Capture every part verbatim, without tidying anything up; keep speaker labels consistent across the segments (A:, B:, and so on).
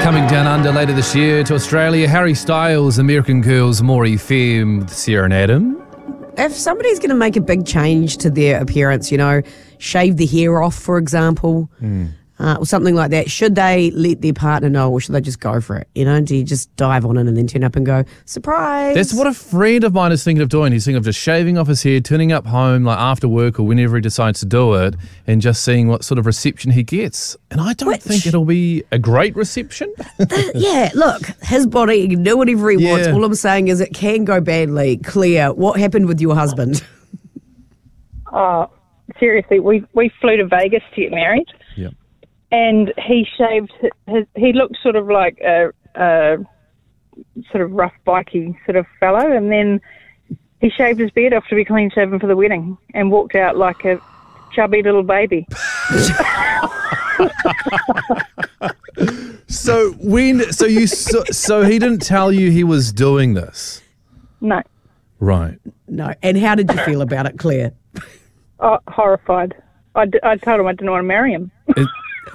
A: Coming down under later this year to Australia, Harry Styles, American Girls, Maury Femme with Sarah and Adam.
B: If somebody's going to make a big change to their appearance, you know, shave the hair off, for example, mm. uh, or something like that, should they let their partner know or should they just go for it? You know, do you just dive on it and then turn up and go, surprise?
A: That's what a friend of mine is thinking of doing. He's thinking of just shaving off his hair, turning up home like after work or whenever he decides to do it and just seeing what sort of reception he gets. And I don't Which, think it'll be a great reception.
B: the, yeah, look, his body, he can do whatever he yeah. wants. All I'm saying is it can go badly. Claire, what happened with your husband?
C: Oh, seriously, we, we flew to Vegas to get married.
A: Yep.
C: And he shaved his, his he looked sort of like a, a sort of rough, bikey sort of fellow, and then he shaved his beard off to be clean shaven for the wedding and walked out like a chubby little baby.
A: so when so you so, so he didn't tell you he was doing this?
C: No.
A: Right.
B: No. And how did you feel about it, Claire?
C: Oh, horrified. I, d- I told him I didn't want to marry him. It,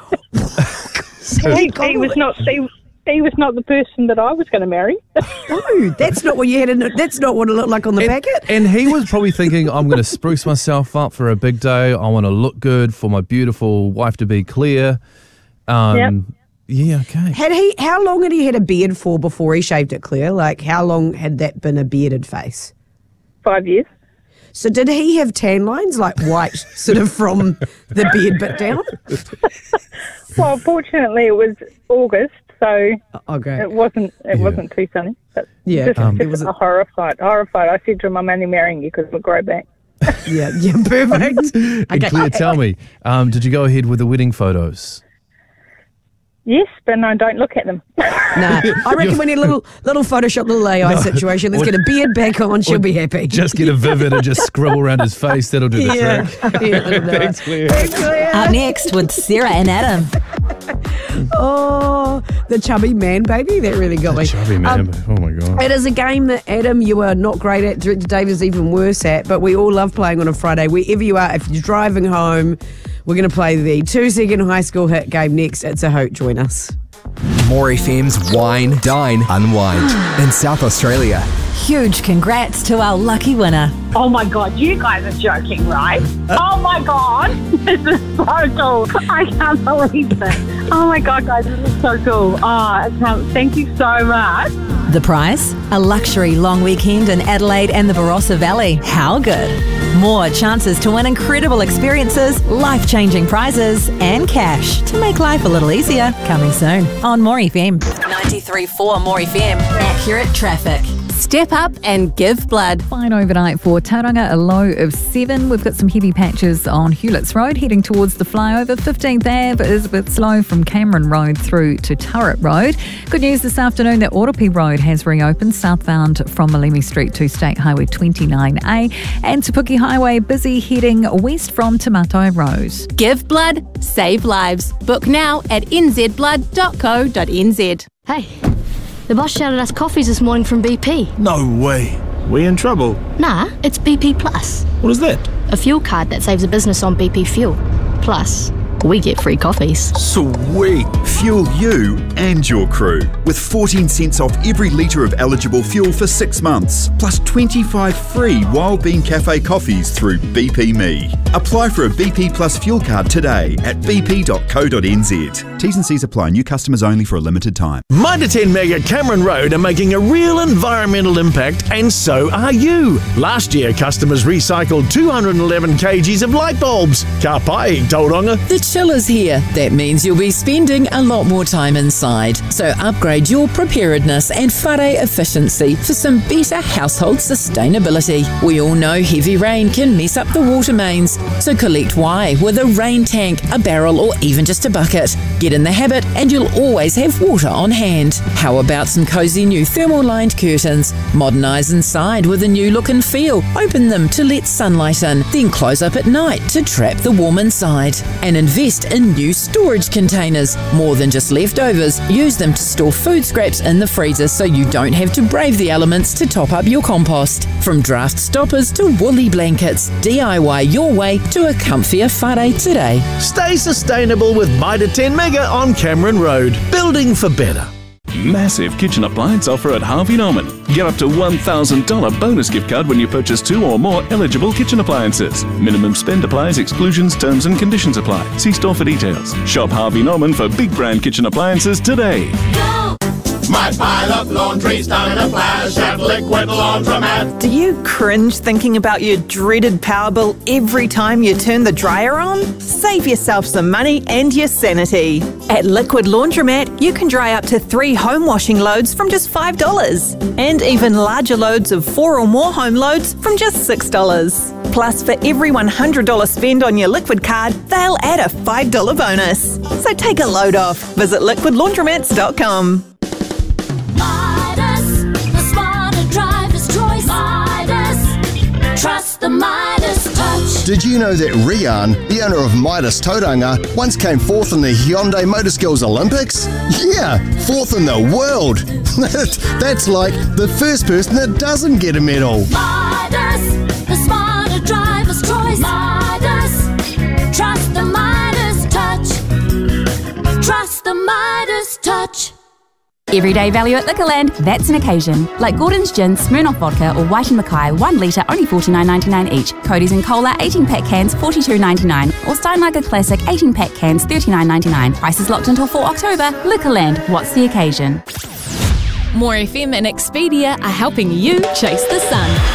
C: he, he was not he, he was not the person that I was going to marry.
B: No, that's not what you had. In, that's not what it looked like on the
A: and,
B: packet.
A: And he was probably thinking, I'm going to spruce myself up for a big day. I want to look good for my beautiful wife to be Claire. Um,
C: yep.
A: Yeah, okay.
B: Had he? How long had he had a beard for before he shaved it, Claire? Like, how long had that been a bearded face?
C: Five years.
B: So did he have tan lines, like white, sort of from the beard bit down?
C: Well, fortunately, it was August, so
B: okay.
C: it wasn't it yeah. wasn't too sunny. But
B: yeah,
C: just,
B: um,
C: just
B: it was
C: a horrified, horrified. I said to him, "I'm only marrying you because we'll grow back."
B: yeah, yeah, perfect.
A: Okay. And Claire, tell me, um, did you go ahead with the wedding photos?
C: Yes, but no, don't look at them.
B: No, I reckon we need a little little Photoshop, little A I no, situation. Let's get a beard back on. She'll be happy.
A: Just get a Vivid and just scribble around his face. That'll do the
B: yeah.
A: trick.
B: Yeah,
A: Thanks, Claire.
B: Thanks, Claire.
D: Up next with Sarah and Adam.
B: Oh, the chubby man, baby. That really got
A: the
B: me.
A: Chubby man. Um, oh, my God.
B: It is a game that, Adam, you are not great at. Director Dave is even worse at. But we all love playing on a Friday. Wherever you are, if you're driving home, we're going to play the two-second high school hit game next. It's a hoot. Join us.
E: Maury Femme's Wine, Dine, Unwind in South Australia.
D: Huge congrats to our lucky winner.
F: Oh my God, you guys are joking, right? Oh my God, this is so cool. I can't believe it. Oh my God, guys, this is so cool. Oh, I can't, thank you so much.
D: The prize? A luxury long weekend in Adelaide and the Barossa Valley. How good? More chances to win incredible experiences, life-changing prizes, and cash to make life a little easier. Coming soon on Maury F M. ninety-three point four Maury F M. Accurate traffic. Step up and give blood.
G: Fine overnight for Tauranga, a low of seven. We've got some heavy patches on Hewletts Road heading towards the flyover. fifteenth Avenue is a bit slow from Cameron Road through to Turret Road. Good news this afternoon that Oropi Road has reopened southbound from Malemi Street to State Highway twenty-nine A, and Te Puke Highway busy heading west from Tamatai Road.
H: Give blood, save lives. Book now at n z blood dot co dot n z.
I: Hey. The boss shouted us coffees this morning from B P.
J: No way. We in trouble?
I: Nah, it's B P Plus.
J: What is that?
I: A fuel card that saves a business on B P fuel. Plus, we get free coffees.
K: Sweet. Fuel you and your crew with fourteen cents off every litre of eligible fuel for six months, plus twenty-five free Wild Bean Cafe coffees through B P Me. Apply for a B P Plus fuel card today at b p dot co dot n z. T's and C's apply. New customers only for a limited time.
J: Mitre ten Mega Cameron Road are making a real environmental impact, and so are you. Last year, customers recycled two hundred eleven kilograms of light bulbs. Ka pai, Tauranga.
L: The chill is here. That means you'll be spending a lot more time inside. So upgrade your preparedness and whare efficiency for some better household sustainability. We all know heavy rain can mess up the water mains. So collect Y with a rain tank, a barrel, or even just a bucket. Get in the habit and you'll always have water on hand. How about some cosy new thermal lined curtains? Modernise inside with a new look and feel. Open them to let sunlight in, then close up at night to trap the warm inside. And invest invest in new storage containers. More than just leftovers, use them to store food scraps in the freezer so you don't have to brave the elements to top up your compost. From draft stoppers to woolly blankets, D I Y your way to a comfier whare today.
J: Stay sustainable with Mitre ten Mega on Cameron Road. Building for better.
M: Massive kitchen appliance offer at Harvey Norman. Get up to one thousand dollars bonus gift card when you purchase two or more eligible kitchen appliances. Minimum spend applies, exclusions, terms and conditions apply. See store for details. Shop Harvey Norman for big brand kitchen appliances today.
N: Go! My pile of laundry's done in a flash at Liquid Laundromat.
O: Do you cringe thinking about your dreaded power bill every time you turn the dryer on? Save yourself some money and your sanity. At Liquid Laundromat, you can dry up to three home washing loads from just five dollars, and even larger loads of four or more home loads from just six dollars. Plus, for every one hundred dollars spend on your Liquid card, they'll add a five dollars bonus. So take a load off. Visit liquid laundromats dot com.
N: Midas, the smarter driver's choice. Midas, trust the Midas touch.
P: Did you know that Rian, the owner of Midas Tauranga, once came fourth in the Hyundai Motorskills Olympics? Yeah, fourth in the world. That's like the first person that doesn't get a medal.
N: Midas, the smarter driver's choice. Midas, trust the Midas touch. Trust the Midas touch.
H: Everyday value at Liquorland, that's an occasion. Like Gordon's Gin, Smirnoff Vodka or White and Mackay, one litre only forty-nine ninety-nine each. Cody's and Cola, eighteen pack cans, forty-two ninety-nine. Or Steinlager Classic, eighteen pack cans, thirty-nine ninety-nine. Prices locked until four October. Liquorland, what's the occasion?
Q: More F M and Expedia are helping you chase the sun.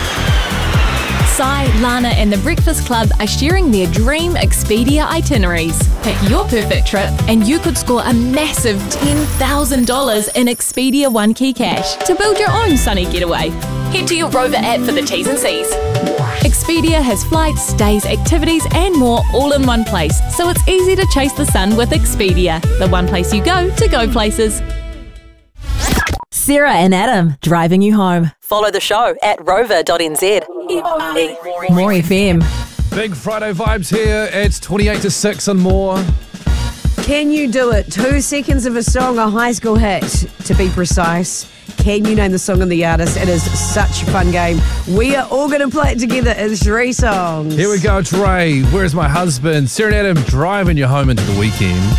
Q: Sai, Lana and the Breakfast Club are sharing their dream Expedia itineraries. Pick your perfect trip and you could score a massive ten thousand dollars in Expedia One Key Cash to build your own sunny getaway. Head to your Rover app for the T's and C's. Expedia has flights, stays, activities and more all in one place, so it's easy to chase the sun with Expedia, the one place you go to go places.
D: Sarah and Adam, driving you home. Follow the show at rover dot n z. More F M.
A: Big Friday vibes here. It's twenty-eight to six and more.
B: Can you do it? Two seconds of a song, a high school hit, to be precise. Can you name the song and the artist? It is such a fun game. We are all going to play it together in three songs.
A: Here we go, it's Ray. Where's my husband? Sarah and Adam driving you home into the weekend.